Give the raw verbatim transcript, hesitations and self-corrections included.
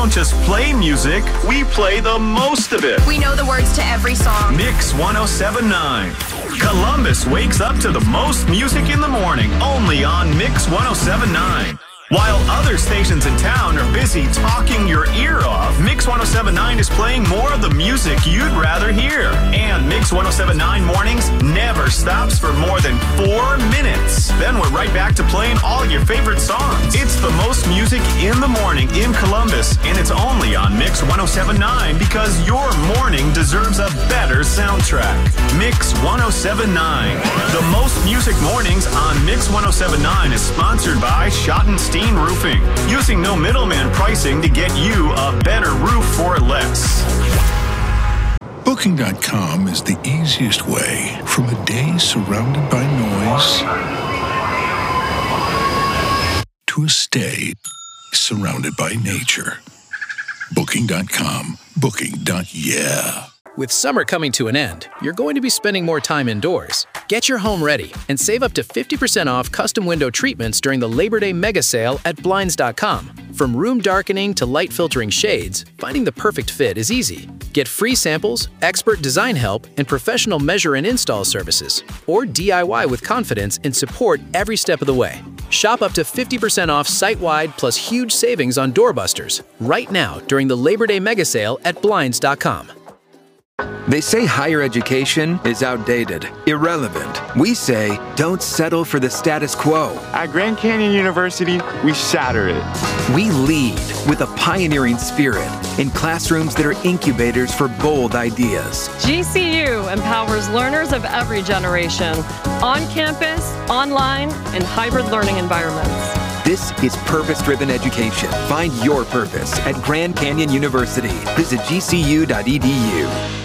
don't just play music, we play the most of it. We know the words to every song. Mix one oh seven point nine. Columbus wakes up to the most music in the morning, only on Mix one oh seven point nine. While other stations in town are busy talking your ear off, Mix one oh seven point nine is playing more of the music you'd rather hear. And Mix one oh seven point nine mornings never stops for more than four minutes. Then we're right back to playing all your favorite songs. It's the most music in the morning in Columbus, and it's only on Mix one oh seven point nine because your morning deserves a better soundtrack. Mix one oh seven point nine. The most music mornings on Mix one oh seven point nine is sponsored by Schottenstein Roofing, using no middleman pricing to get you a better roof for less. Booking dot com is the easiest way from a day surrounded by noise to a stay surrounded by nature. Booking dot com. Booking. Yeah. With summer coming to an end, you're going to be spending more time indoors. Get your home ready and save up to fifty percent off custom window treatments during the Labor Day mega sale at Blinds dot com. From room darkening to light filtering shades, finding the perfect fit is easy. Get free samples, expert design help, and professional measure and install services. Or D I Y with confidence and support every step of the way. Shop up to fifty percent off site-wide plus huge savings on doorbusters right now during the Labor Day mega sale at Blinds dot com. They say higher education is outdated, irrelevant. We say don't settle for the status quo. At Grand Canyon University, we shatter it. We lead with a pioneering spirit in classrooms that are incubators for bold ideas. G C U empowers learners of every generation, on campus, online, and hybrid learning environments. This is purpose-driven education. Find your purpose at Grand Canyon University. Visit G C U dot E D U.